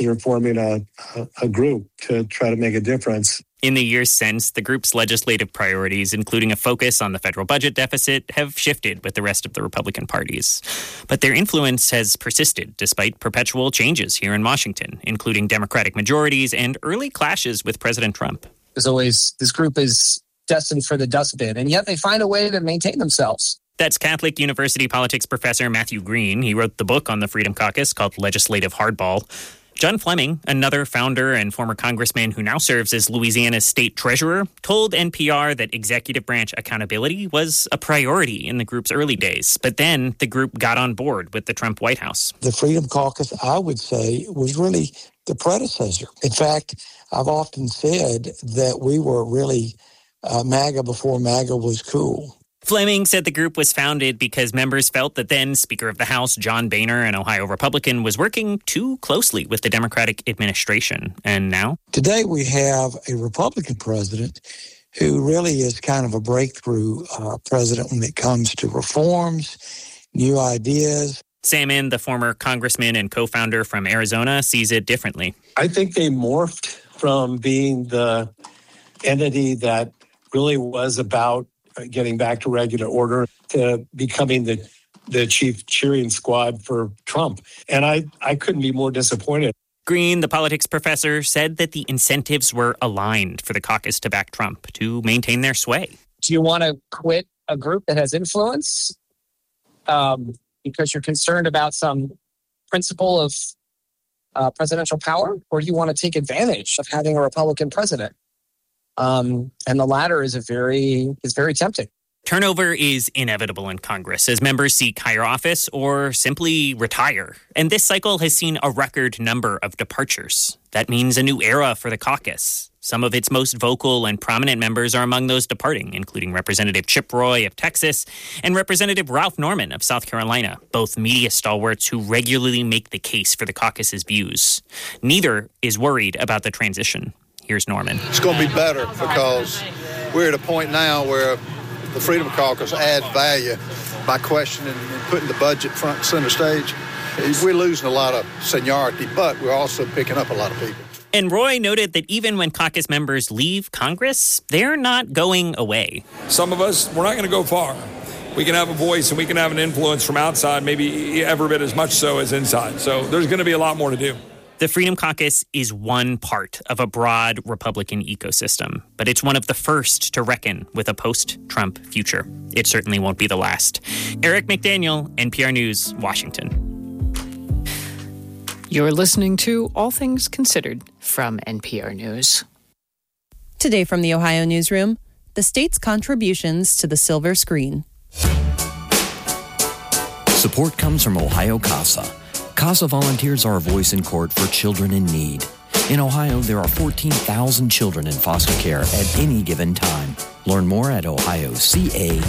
consider forming a group to try to make a difference. In the years since, the group's legislative priorities, including a focus on the federal budget deficit, have shifted with the rest of the Republican parties. But their influence has persisted despite perpetual changes here in Washington, including Democratic majorities and early clashes with President Trump. As always, this group is destined for the dustbin, and yet they find a way to maintain themselves. That's Catholic University politics professor Matthew Green. He wrote the book on the Freedom Caucus called Legislative Hardball. John Fleming, another founder and former congressman who now serves as Louisiana's state treasurer, told NPR that executive branch accountability was a priority in the group's early days. But then the group got on board with the Trump White House. The Freedom Caucus, I would say, was really the predecessor. In fact, I've often said that we were really MAGA before MAGA was cool. Fleming said the group was founded because members felt that then Speaker of the House John Boehner, an Ohio Republican, was working too closely with the Democratic administration. And now? Today we have a Republican president who really is kind of a breakthrough president when it comes to reforms, new ideas. Sam Inn, the former congressman and co-founder from Arizona, sees it differently. I think they morphed from being the entity that really was about getting back to regular order to becoming the chief cheering squad for Trump. And I couldn't be more disappointed. Green, the politics professor, said that the incentives were aligned for the caucus to back Trump to maintain their sway. Do you want to quit a group that has influence because you're concerned about some principle of presidential power? Or do you want to take advantage of having a Republican president? And the latter is very tempting. Turnover is inevitable in Congress as members seek higher office or simply retire. And this cycle has seen a record number of departures. That means a new era for the caucus. Some of its most vocal and prominent members are among those departing, including Representative Chip Roy of Texas and Representative Ralph Norman of South Carolina, both media stalwarts who regularly make the case for the caucus's views. Neither is worried about the transition. Here's Norman. It's going to be better because we're at a point now where the Freedom Caucus adds value by questioning and putting the budget front and center stage. We're losing a lot of seniority, but we're also picking up a lot of people. And Roy noted that even when caucus members leave Congress, they're not going away. Some of us, we're not going to go far. We can have a voice and we can have an influence from outside, maybe every bit as much so as inside. So there's going to be a lot more to do. The Freedom Caucus is one part of a broad Republican ecosystem, but it's one of the first to reckon with a post-Trump future. It certainly won't be the last. Eric McDaniel, NPR News, Washington. You're listening to All Things Considered from NPR News. Today from the Ohio Newsroom, the state's contributions to the silver screen. Support comes from Ohio CASA. CASA volunteers are a voice in court for children in need. In Ohio, there are 14,000 children in foster care at any given time. Learn more at ohiocasa.org.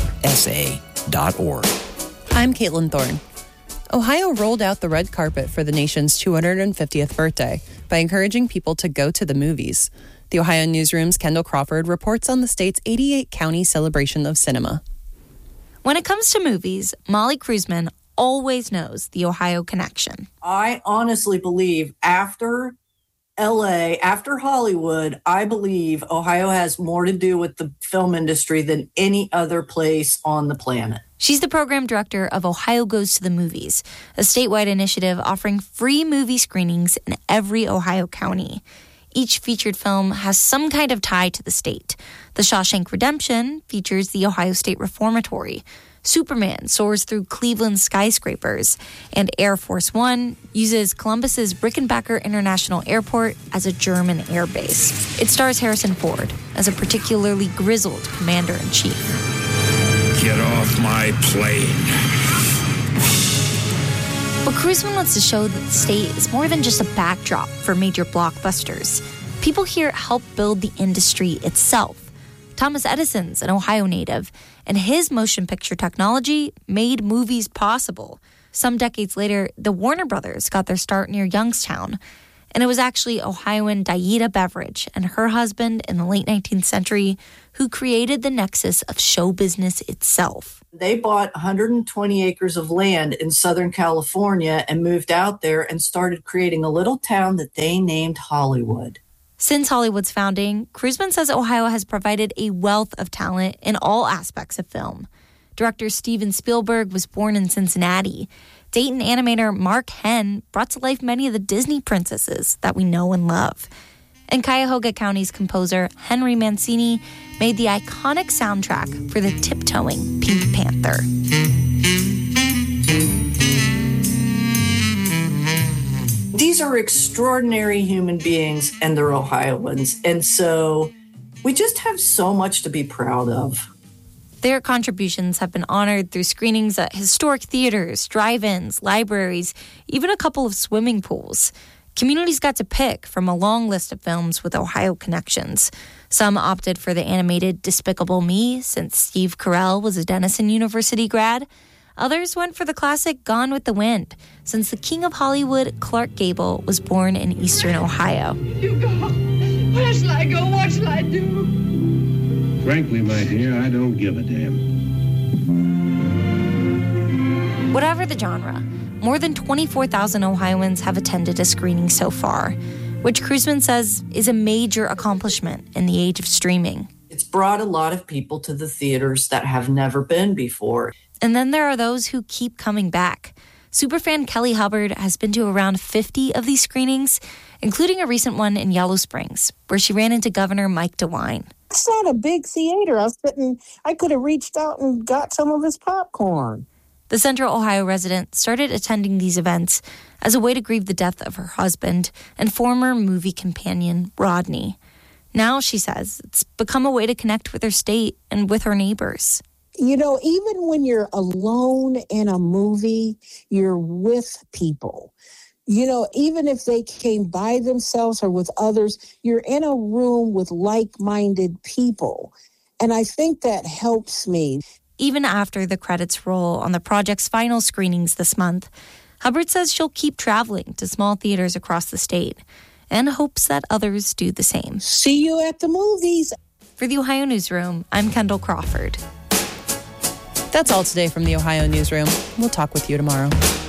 I'm Caitlin Thorne. Ohio rolled out the red carpet for the nation's 250th birthday by encouraging people to go to the movies. The Ohio Newsroom's Kendall Crawford reports on the state's 88-county celebration of cinema. When it comes to movies, Molly Kruzman always knows the Ohio connection. I honestly believe after LA, after Hollywood, I believe Ohio has more to do with the film industry than any other place on the planet. She's the program director of Ohio Goes to the Movies, a statewide initiative offering free movie screenings in every Ohio county. Each featured film has some kind of tie to the state. The Shawshank Redemption features the Ohio State Reformatory. Superman soars through Cleveland skyscrapers, and Air Force One uses Columbus's Rickenbacker International Airport as a German air base. It stars Harrison Ford as a particularly grizzled commander-in-chief. Get off my plane. But Kruzman wants to show that the state is more than just a backdrop for major blockbusters. People here help build the industry itself. Thomas Edison's an Ohio native, and his motion picture technology made movies possible. Some decades later, the Warner Brothers got their start near Youngstown. And it was actually Ohioan Dieta Beveridge and her husband in the late 19th century who created the nexus of show business itself. They bought 120 acres of land in Southern California and moved out there and started creating a little town that they named Hollywood. Since Hollywood's founding, Kruzman says Ohio has provided a wealth of talent in all aspects of film. Director Steven Spielberg was born in Cincinnati. Dayton animator Mark Henn brought to life many of the Disney princesses that we know and love. And Cuyahoga County's composer Henry Mancini made the iconic soundtrack for the tiptoeing Pink Panther. These are extraordinary human beings, and they're Ohioans. And so we just have so much to be proud of. Their contributions have been honored through screenings at historic theaters, drive-ins, libraries, even a couple of swimming pools. Communities got to pick from a long list of films with Ohio connections. Some opted for the animated Despicable Me, since Steve Carell was a Denison University grad. Others went for the classic Gone with the Wind, since the king of Hollywood, Clark Gable, was born in eastern Ohio. You go. Where shall I go? What shall I do? Frankly, my dear, I don't give a damn. Whatever the genre, more than 24,000 Ohioans have attended a screening so far, which Kruzman says is a major accomplishment in the age of streaming. It's brought a lot of people to the theaters that have never been before. And then there are those who keep coming back. Superfan Kelly Hubbard has been to around 50 of these screenings, including a recent one in Yellow Springs, where she ran into Governor Mike DeWine. It's not a big theater. I could have reached out and got some of his popcorn. The Central Ohio resident started attending these events as a way to grieve the death of her husband and former movie companion, Rodney. Now, she says, it's become a way to connect with her state and with her neighbors. You know, even when you're alone in a movie, you're with people. You know, even if they came by themselves or with others, you're in a room with like-minded people. And I think that helps me. Even after the credits roll on the project's final screenings this month, Hubbard says she'll keep traveling to small theaters across the state and hopes that others do the same. See you at the movies. For the Ohio Newsroom, I'm Kendall Crawford. That's all today from the Ohio Newsroom. We'll talk with you tomorrow.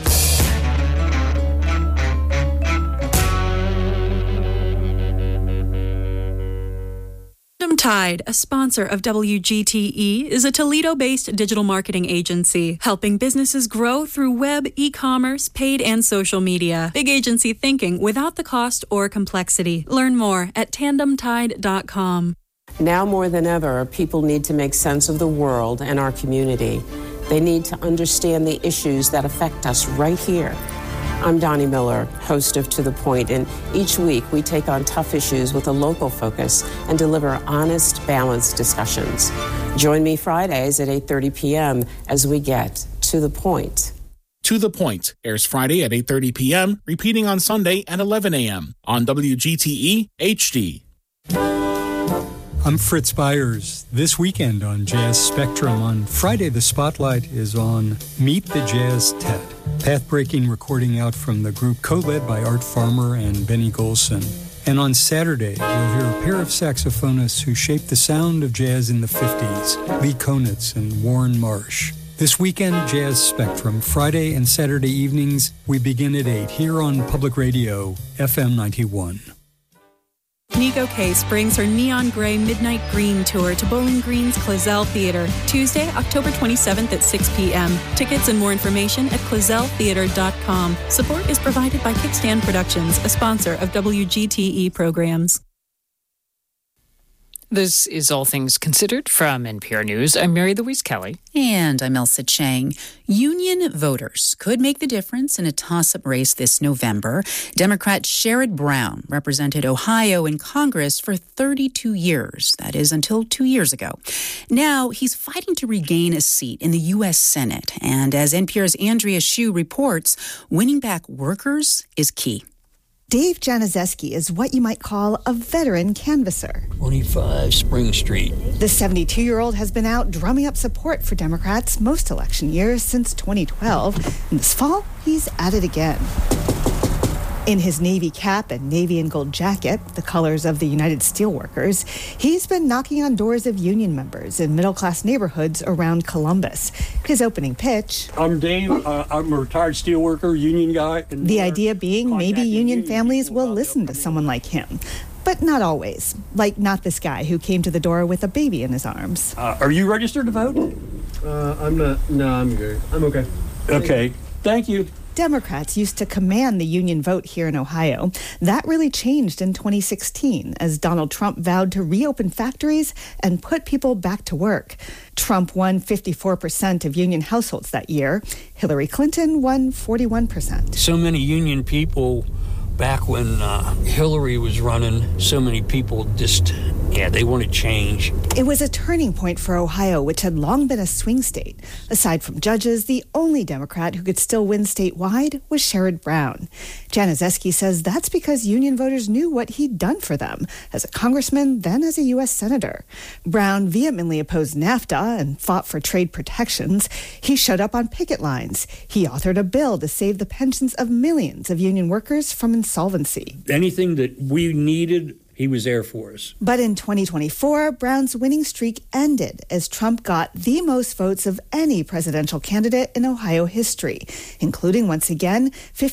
Tide, a sponsor of WGTE, is a Toledo-based digital marketing agency helping businesses grow through web, e-commerce, paid, and social media. Big agency thinking without the cost or complexity. Learn more at tandemtide.com. Now more than ever, people need to make sense of the world and our community. They need to understand the issues that affect us right here. I'm Donnie Miller, host of To The Point, and each week we take on tough issues with a local focus and deliver honest, balanced discussions. Join me Fridays at 8:30 p.m. as we get to the point. To the Point airs Friday at 8:30 p.m., repeating on Sunday at 11 a.m. on WGTE HD. I'm Fritz Byers. This weekend on Jazz Spectrum, on Friday the spotlight is on Meet the Jazz Tet, path-breaking recording out from the group co-led by Art Farmer and Benny Golson. And on Saturday, you'll hear a pair of saxophonists who shaped the sound of jazz in the 50s, Lee Konitz and Warren Marsh. This weekend, Jazz Spectrum, Friday and Saturday evenings, we begin at 8 here on Public Radio, FM 91. Nico Case brings her Neon Gray Midnight Green tour to Bowling Green's Clazel Theater, Tuesday, October 27th at 6 p.m. Tickets and more information at clazeltheater.com. Support is provided by Kickstand Productions, a sponsor of WGTE programs. This is All Things Considered from NPR News. I'm Mary Louise Kelly. And I'm Elsa Chang. Union voters could make the difference in a toss-up race this November. Democrat Sherrod Brown represented Ohio in Congress for 32 years. That is until 2 years ago. Now he's fighting to regain a seat in the U.S. Senate. And as NPR's Andrea Hsu reports, winning back workers is key. Dave Januszewski is what you might call a veteran canvasser. 25 Spring Street. The 72-year-old has been out drumming up support for Democrats most election years since 2012. And this fall, he's at it again. In his Navy cap and navy and gold jacket, the colors of the United Steelworkers, he's been knocking on doors of union members in middle-class neighborhoods around Columbus. His opening pitch... I'm Dave. I'm a retired steelworker, union guy. The idea being maybe union families will listen to someone like him. But not always. Like not this guy who came to the door with a baby in his arms. Are you registered to vote? I'm not. No, I'm good. I'm okay. Okay. Thank you. Democrats used to command the union vote here in Ohio. That really changed in 2016 as Donald Trump vowed to reopen factories and put people back to work. Trump won 54% of union households that year. Hillary Clinton won 41%. So many union people back when Hillary was running, so many people just, they want to change. It was a turning point for Ohio, which had long been a swing state. Aside from judges, the only Democrat who could still win statewide was Sherrod Brown. Januszewski says that's because union voters knew what he'd done for them as a congressman, then as a U.S. senator. Brown vehemently opposed NAFTA and fought for trade protections. He showed up on picket lines. He authored a bill to save the pensions of millions of union workers from insolvency. Anything that we needed, he was there for us. But in 2024, Brown's winning streak ended as Trump got the most votes of any presidential candidate in Ohio history, including, once again,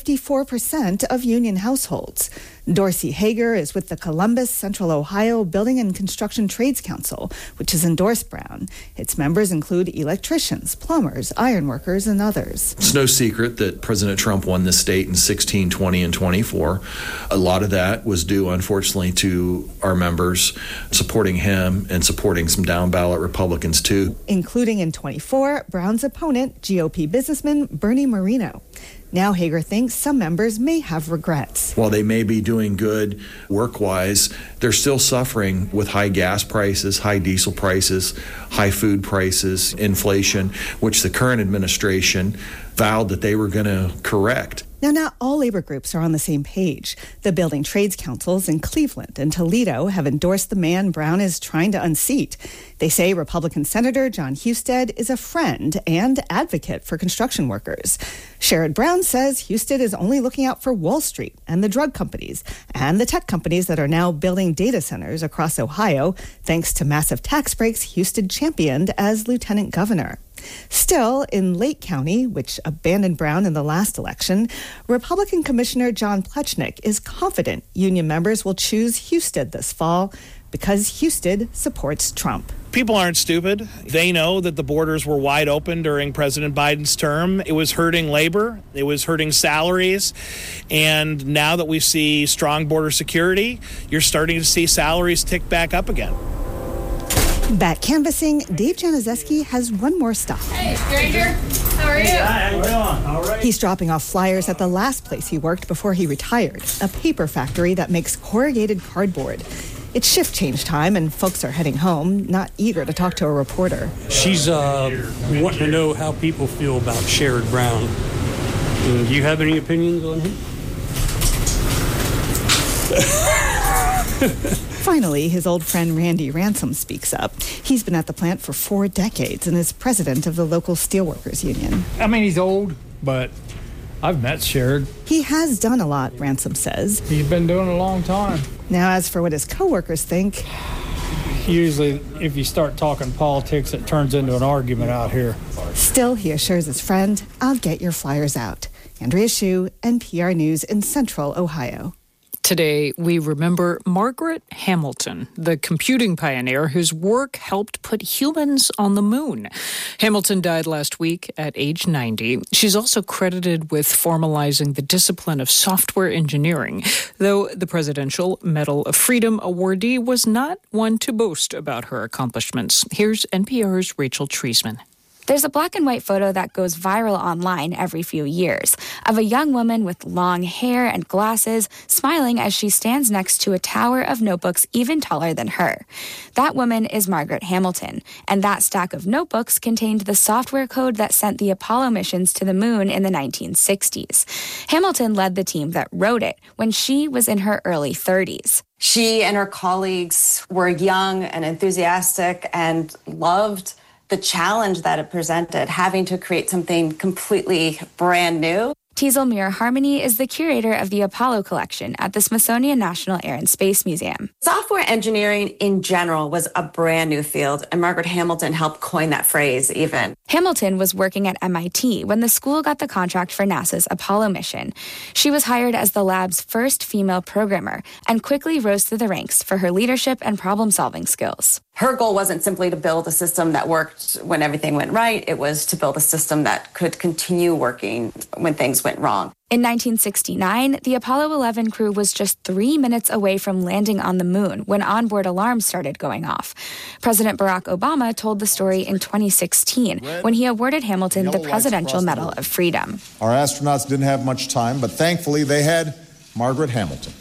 54% of union households. Dorsey Hager is with the Columbus Central Ohio Building and Construction Trades Council, which has endorsed Brown. Its members include electricians, plumbers, ironworkers, and others. It's no secret that President Trump won this state in 16, 20, and 24. A lot of that was due, unfortunately, to our members supporting him and supporting some down-ballot Republicans, too. Including in 24, Brown's opponent, GOP businessman Bernie Moreno. Now Hager thinks some members may have regrets. While they may be doing good work-wise, they're still suffering with high gas prices, high diesel prices, high food prices, inflation, which the current administration vowed that they were going to correct. Now, not all labor groups are on the same page. The building trades councils in Cleveland and Toledo have endorsed the man Brown is trying to unseat. They say Republican Senator John Husted is a friend and advocate for construction workers. Sherrod Brown says Husted is only looking out for Wall Street and the drug companies and the tech companies that are now building data centers across Ohio, thanks to massive tax breaks Husted championed as lieutenant governor. Still, in Lake County, which abandoned Brown in the last election, Republican Commissioner John Plechnik is confident union members will choose Husted this fall because Husted supports Trump. People aren't stupid. They know that the borders were wide open during President Biden's term. It was hurting labor. It was hurting salaries. And now that we see strong border security, you're starting to see salaries tick back up again. Back canvassing, Dave Januszewski has one more stop. Hey, stranger. How are you? Hi, all right. He's dropping off flyers at the last place he worked before he retired, a paper factory that makes corrugated cardboard. It's shift change time, and folks are heading home, not eager to talk to a reporter. She's wanting to know how people feel about Sherrod Brown. Do you have any opinions on him? Finally, his old friend Randy Ransom speaks up. He's been at the plant for 4 decades and is president of the local steelworkers union. I mean, he's old, but I've met Sherrod. He has done a lot, Ransom says. He's been doing it a long time. Now, as for what his coworkers think... Usually, if you start talking politics, it turns into an argument out here. Still, he assures his friend, I'll get your flyers out. Andrea Hsu, NPR News in Central Ohio. Today, we remember Margaret Hamilton, the computing pioneer whose work helped put humans on the moon. Hamilton died last week at age 90. She's also credited with formalizing the discipline of software engineering, though the Presidential Medal of Freedom awardee was not one to boast about her accomplishments. Here's NPR's Rachel Treisman. There's a black and white photo that goes viral online every few years of a young woman with long hair and glasses smiling as she stands next to a tower of notebooks even taller than her. That woman is Margaret Hamilton, and that stack of notebooks contained the software code that sent the Apollo missions to the moon in the 1960s. Hamilton led the team that wrote it when she was in her early 30s. She and her colleagues were young and enthusiastic and loved the challenge that it presented, having to create something completely brand new. Teasel Muir Harmony is the curator of the Apollo collection at the Smithsonian National Air and Space Museum. Software engineering in general was a brand new field, and Margaret Hamilton helped coin that phrase even. Hamilton was working at MIT when the school got the contract for NASA's Apollo mission. She was hired as the lab's first female programmer and quickly rose through the ranks for her leadership and problem-solving skills. Her goal wasn't simply to build a system that worked when everything went right. It was to build a system that could continue working when things went wrong. In 1969, the Apollo 11 crew was just 3 minutes away from landing on the moon when onboard alarms started going off. President Barack Obama told the story in 2016 when he awarded Hamilton the Presidential Medal of Freedom. Our astronauts didn't have much time, but thankfully they had Margaret Hamilton,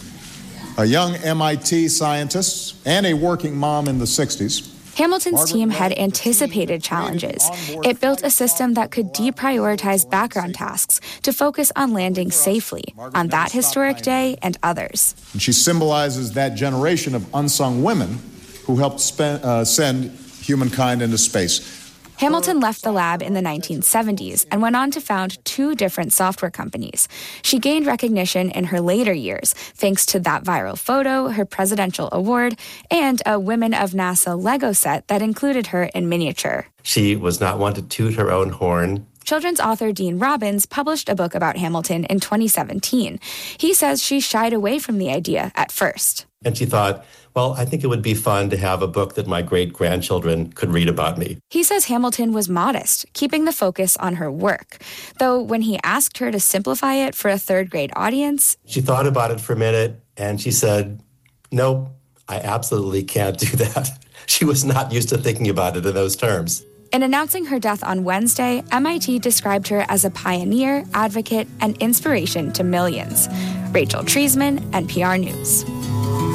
a young MIT scientist and a working mom in the 60s. Hamilton's team had anticipated challenges. It built a system that could deprioritize background tasks to focus on landing safely on that historic day and others. And she symbolizes that generation of unsung women who helped send humankind into space. Hamilton left the lab in the 1970s and went on to found 2 different software companies. She gained recognition in her later years thanks to that viral photo, her presidential award, and a Women of NASA Lego set that included her in miniature. She was not one to toot her own horn. Children's author Dean Robbins published a book about Hamilton in 2017. He says she shied away from the idea at first. And she thought, well, I think it would be fun to have a book that my great-grandchildren could read about me. He says Hamilton was modest, keeping the focus on her work. Though when he asked her to simplify it for a third-grade audience, she thought about it for a minute, and she said, no, I absolutely can't do that. She was not used to thinking about it in those terms. In announcing her death on Wednesday, MIT described her as a pioneer, advocate, and inspiration to millions. Rachel Treisman, NPR News.